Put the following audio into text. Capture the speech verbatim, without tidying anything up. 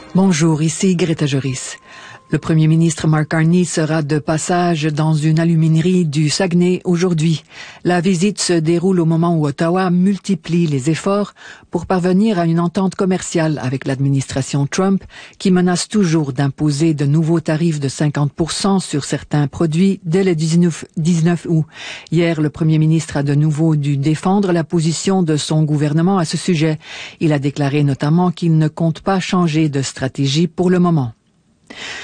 Bonjour, ici Greta Joris. Le premier ministre Mark Carney sera de passage dans une aluminerie du Saguenay aujourd'hui. La visite se déroule au moment où Ottawa multiplie les efforts pour parvenir à une entente commerciale avec l'administration Trump qui menace toujours d'imposer de nouveaux tarifs de cinquante pour cent sur certains produits dès le dix-neuf août. Hier, le premier ministre a de nouveau dû défendre la position de son gouvernement à ce sujet. Il a déclaré notamment qu'il ne compte pas changer de stratégie pour le moment.